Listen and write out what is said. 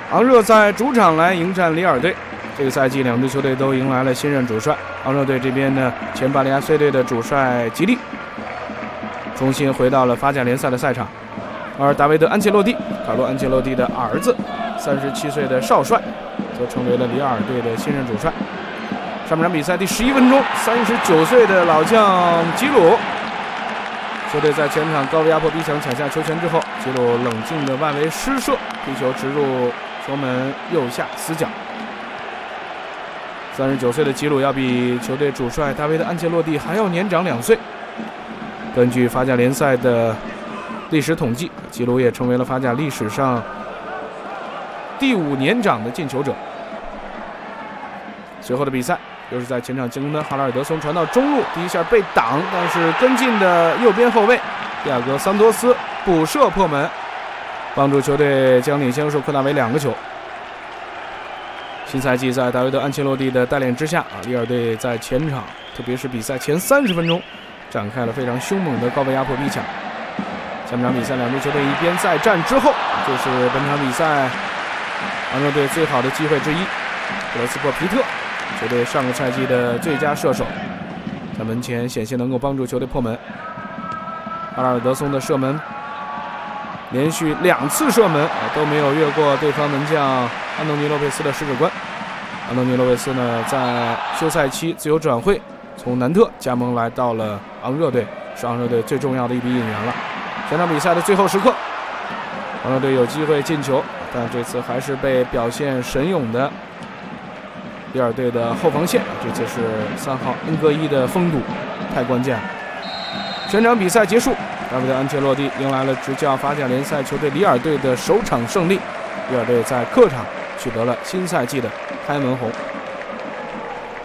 昂热在主场来迎战里尔队。这个赛季两支球队都迎来了新任主帅。昂热队这边呢，前巴利亚 C 队的主帅吉利重新回到了法甲联赛的赛场，而达维德·安切洛蒂，卡洛·安切洛蒂的儿子，37岁的少帅，则成为了里尔队的新任主帅。上半场比赛第11分钟，39岁的老将吉鲁，球队在前场高位压迫逼抢，抢下球权之后，吉鲁冷静的外围施射，皮球直入球门右下死角。39岁的吉鲁要比球队主帅大卫的安切洛蒂还要年长2岁。根据法甲联赛的历史统计，吉鲁也成为了法甲历史上第5年长的进球者。随后的比赛又是在前场进攻的哈拉尔德松传到中路，第一下被挡，但是跟进的右边后卫蒂亚戈·桑多斯补射破门，帮助球队将领先数扩大为2个球。新赛季在达维德·安切洛蒂的带领之下，里尔队在前场，特别是比赛前30分钟，展开了非常凶猛的高位压迫逼抢。下半场比赛两支球队一边再战之后，就是本场比赛昂热队最好的机会之一，格罗斯珀皮特，球队上个赛季的最佳射手，在门前险些能够帮助球队破门。阿拉尔德松的射门，连续2次射门都没有越过对方门将安东尼·洛佩斯的十指关。安东尼·洛佩斯呢，在休赛期自由转会，从南特加盟来到了昂热队，是昂热队最重要的一笔引援了。全场比赛的最后时刻，昂热队有机会进球，但这次还是被表现神勇的里尔队的后防线，这次是3号恩格伊的封堵，太关键了。全场比赛结束，达维德·安切洛蒂迎来了执教法甲联赛球队里尔队的首场胜利，里尔队在客场取得了新赛季的开门红。